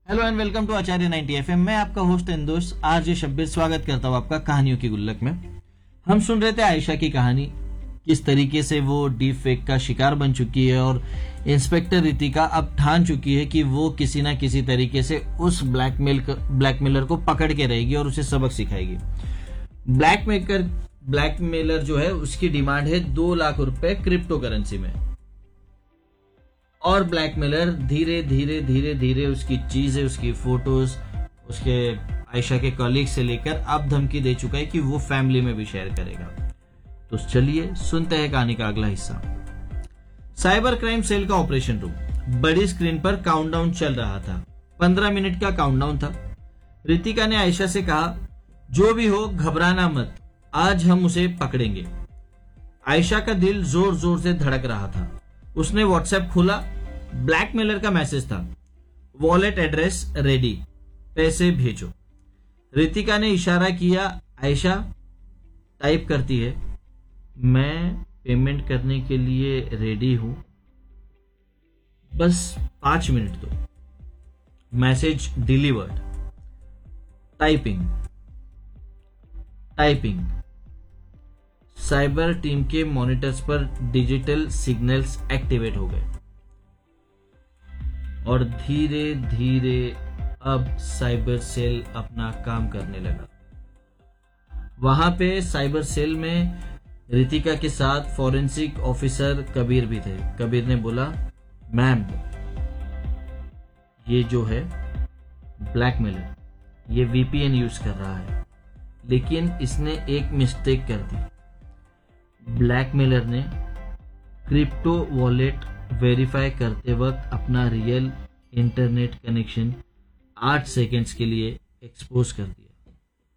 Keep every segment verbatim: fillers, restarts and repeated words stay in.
Hello and welcome to Acharya ninety FM. मैं आपका host and दोस्त आरजे शब्बीर स्वागत करता हूँ आपका कहानियों की गुल्लक में। हम सुन रहे थे आयशा की कहानी, किस तरीके से वो डीप फेक का शिकार बन चुकी है और इंस्पेक्टर रितिका अब ठान चुकी है कि वो किसी ना किसी तरीके से उस ब्लैकमेल ब्लैकमेलर को पकड़ के रहेगी और उसे सबक सिखाएगी। ब्लैकमेकर ब्लैकमेलर जो है उसकी डिमांड है दो लाख रुपए क्रिप्टो करेंसी में, और ब्लैकमेलर धीरे धीरे धीरे धीरे उसकी चीजें, उसकी फोटोज, उसके आयशा के कॉलीग से लेकर अब धमकी दे चुका है कि वो फैमिली में भी शेयर करेगा। तो चलिए सुनते हैं कहानी का अगला हिस्सा। साइबर क्राइम सेल का ऑपरेशन रूम। बड़ी स्क्रीन पर काउंटडाउन चल रहा था। पंद्रह मिनट का काउंटडाउन था। रितिका ने आयशा से कहा, जो भी हो घबराना मत, आज हम उसे पकड़ेंगे। आयशा का दिल जोर जोर से धड़क रहा था। उसने व्हाट्सएप खोला। ब्लैकमेलर का मैसेज था, वॉलेट एड्रेस रेडी, पैसे भेजो। रितिका ने इशारा किया। आयशा टाइप करती है, मैं पेमेंट करने के लिए रेडी हूं, बस पांच मिनट दो। Message delivered. Typing typing cyber team के मॉनिटर्स पर डिजिटल सिग्नल्स एक्टिवेट हो गए और धीरे धीरे अब साइबर सेल अपना काम करने लगा। वहां पे साइबर सेल में रितिका के साथ फॉरेंसिक ऑफिसर कबीर भी थे। कबीर ने बोला, मैम, ये जो है ब्लैकमेलर, ये वीपीएन यूज कर रहा है, लेकिन इसने एक मिस्टेक कर दी। ब्लैकमेलर ने क्रिप्टो वॉलेट वेरीफाई करते वक्त अपना रियल इंटरनेट कनेक्शन आठ सेकेंड्स के लिए एक्सपोज कर दिया।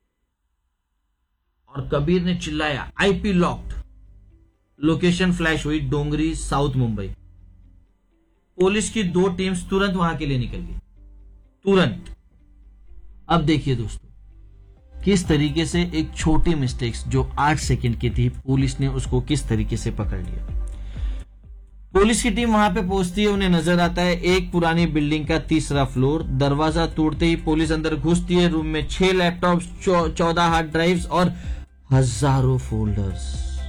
और कबीर ने चिल्लाया, आईपी लॉक्ड। लोकेशन फ्लैश हुई, डोंगरी, साउथ मुंबई। पुलिस की दो टीम्स तुरंत वहां के लिए निकल गई, तुरंत। अब देखिए दोस्तों, किस तरीके से एक छोटी मिस्टेक्स जो आठ सेकंड की थी, पुलिस ने उसको किस तरीके से पकड़ लिया। पुलिस की टीम वहां पे पहुंचती है। उन्हें नजर आता है एक पुरानी बिल्डिंग का तीसरा फ्लोर। दरवाजा तोड़ते ही पुलिस अंदर घुसती है। रूम में छह लैपटॉप, चौदह हार्ड ड्राइव्स और हजारों फोल्डर्स,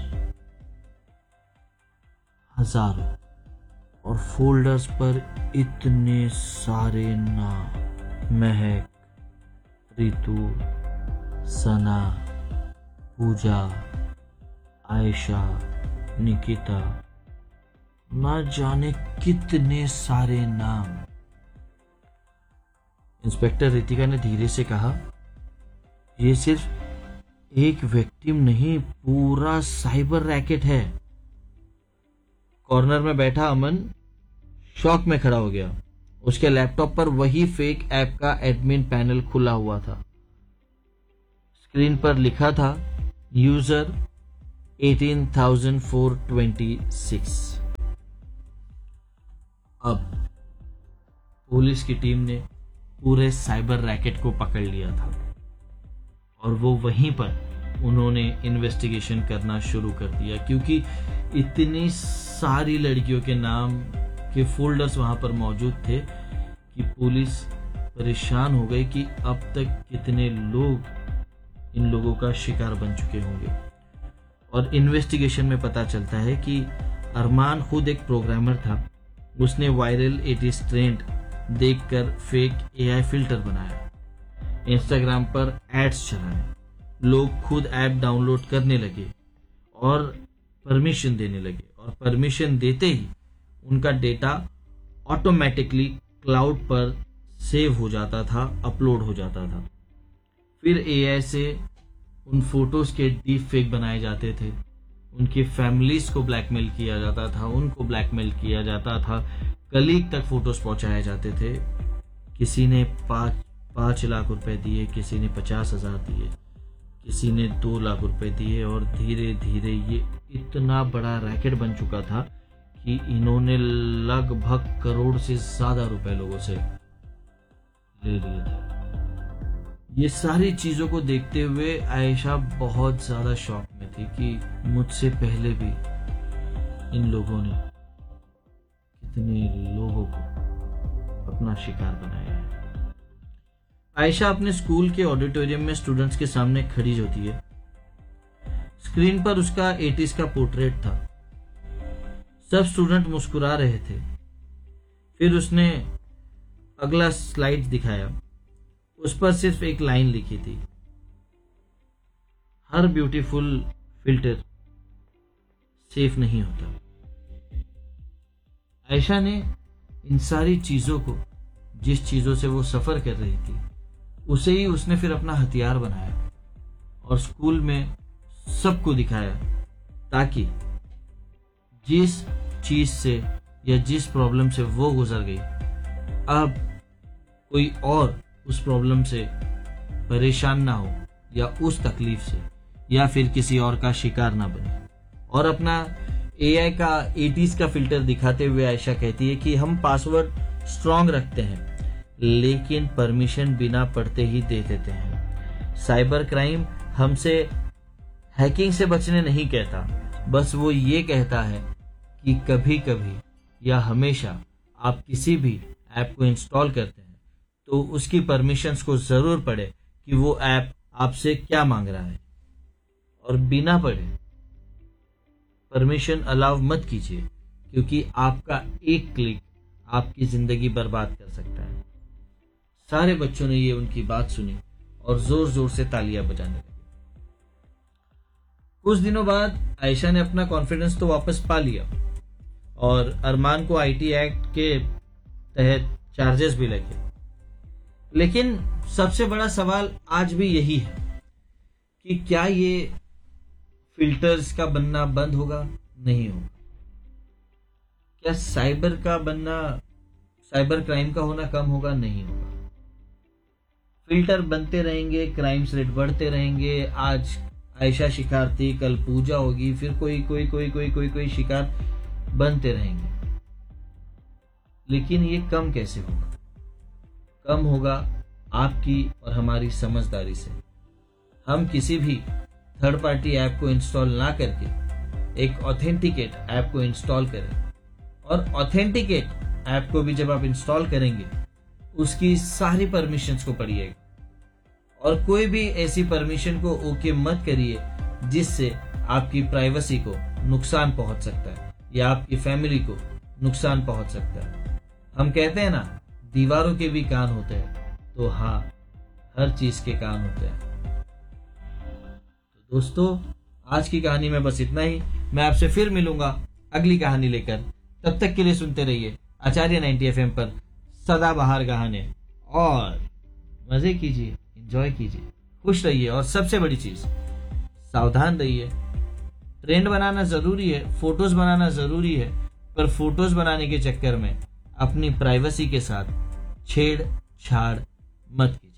हजारों और फोल्डर्स पर इतने सारे नाम, महक, रितु, सना, पूजा, आयशा, निकिता, ना जाने कितने सारे नाम। इंस्पेक्टर रितिका ने धीरे से कहा, यह सिर्फ एक विक्टिम नहीं, पूरा साइबर रैकेट है। कॉर्नर में बैठा अमन शॉक में खड़ा हो गया। उसके लैपटॉप पर वही फेक ऐप का एडमिन पैनल खुला हुआ था। स्क्रीन पर लिखा था, यूजर अठारह हज़ार चार सौ छब्बीस। अब पुलिस की टीम ने पूरे साइबर रैकेट को पकड़ लिया था और वो वहीं पर उन्होंने इन्वेस्टिगेशन करना शुरू कर दिया, क्योंकि इतनी सारी लड़कियों के नाम के फोल्डर्स वहां पर मौजूद थे कि पुलिस परेशान हो गई कि अब तक कितने लोग इन लोगों का शिकार बन चुके होंगे। और इन्वेस्टिगेशन में पता चलता है कि अरमान खुद एक प्रोग्रामर था। उसने वायरल एटीज़ ट्रेंड देखकर फेक एआई फिल्टर बनाया, इंस्टाग्राम पर एड्स चलाए, लोग खुद ऐप डाउनलोड करने लगे और परमिशन देने लगे, और परमिशन देते ही उनका डेटा ऑटोमेटिकली क्लाउड पर सेव हो जाता था, अपलोड हो जाता था। फिर एआई से उन फोटोज के डीप फेक बनाए जाते थे। उनकी फैमिलीज को ब्लैकमेल किया जाता था, उनको ब्लैकमेल किया जाता था, कलीग तक फोटोज पहुंचाए जाते थे। किसी ने पाँच पाँच लाख रुपए दिए, किसी ने पचास हजार दिए, किसी ने दो लाख रुपए दिए, और धीरे धीरे ये इतना बड़ा रैकेट बन चुका था कि इन्होंने लगभग करोड़ से ज्यादा रुपए लोगों से ले लिए थे। ये सारी चीजों को देखते हुए आयशा बहुत ज्यादा शॉक में थी कि मुझसे पहले भी इन लोगों ने कितने लोगों को अपना शिकार बनाया है। आयशा अपने स्कूल के ऑडिटोरियम में स्टूडेंट्स के सामने खड़ी होती है। स्क्रीन पर उसका एटीज का पोर्ट्रेट था। सब स्टूडेंट मुस्कुरा रहे थे। फिर उसने अगला स्लाइड दिखाया। उस पर सिर्फ एक लाइन लिखी थी, हर ब्यूटीफुल फिल्टर सेफ नहीं होता। आयशा ने इन सारी चीजों को, जिस चीजों से वो सफर कर रही थी, उसे ही उसने फिर अपना हथियार बनाया और स्कूल में सबको दिखाया, ताकि जिस चीज से या जिस प्रॉब्लम से वो गुजर गई, अब कोई और उस प्रॉब्लम से परेशान ना हो या उस तकलीफ से या फिर किसी और का शिकार ना बने। और अपना एआई का एटीज का फिल्टर दिखाते हुए आयशा कहती है कि हम पासवर्ड स्ट्रांग रखते हैं, लेकिन परमिशन बिना पढ़ते ही दे देते हैं। साइबर क्राइम हमसे हैकिंग से बचने नहीं कहता, बस वो ये कहता है कि कभी कभी या हमेशा आप किसी भी ऐप को इंस्टॉल करते हैं तो उसकी परमिशंस को जरूर पढ़े कि वो ऐप आपसे क्या मांग रहा है, और बिना पढ़े परमिशन अलाउ मत कीजिए, क्योंकि आपका एक क्लिक आपकी जिंदगी बर्बाद कर सकता है। सारे बच्चों ने ये उनकी बात सुनी और जोर जोर से तालियां बजाने लगे। कुछ दिनों बाद आयशा ने अपना कॉन्फिडेंस तो वापस पा लिया और अरमान को आईटी एक्ट के तहत चार्जेस भी लगे। लेकिन सबसे बड़ा सवाल आज भी यही है कि क्या ये फिल्टर्स का बनना बंद होगा? नहीं होगा। क्या साइबर का बनना, साइबर क्राइम का होना कम होगा? नहीं होगा। फिल्टर बनते रहेंगे, क्राइम्स रेट बढ़ते रहेंगे। आज आयशा शिकार थी, कल पूजा होगी, फिर कोई कोई कोई कोई कोई कोई शिकार बनते रहेंगे। लेकिन ये कम कैसे होगा? कम होगा आपकी और हमारी समझदारी से। हम किसी भी थर्ड पार्टी ऐप को इंस्टॉल ना करके एक ऑथेंटिकेट ऐप को इंस्टॉल करें, और ऑथेंटिकेट ऐप को भी जब आप इंस्टॉल करेंगे उसकी सारी परमिशंस को पढ़िएगा, और कोई भी ऐसी परमिशन को ओके मत करिए जिससे आपकी प्राइवेसी को नुकसान पहुंच सकता है या आपकी फैमिली को नुकसान पहुंच सकता है। हम कहते हैं ना, दीवारों के भी कान होते हैं, तो हाँ, हर चीज के कान होते हैं। तो दोस्तों, आज की कहानी में बस इतना ही। मैं आपसे फिर मिलूंगा अगली कहानी लेकर। तब तक के लिए सुनते रहिए आचार्य नाइंटी एफ एम पर सदाबहार कहानी, और मजे कीजिए, एंजॉय कीजिए, खुश रहिए, और सबसे बड़ी चीज, सावधान रहिए। ट्रेंड बनाना जरूरी है, फोटोज बनाना जरूरी है, पर फोटोज बनाने के चक्कर में अपनी प्राइवेसी के साथ छेड़छाड़ मत कीजिए।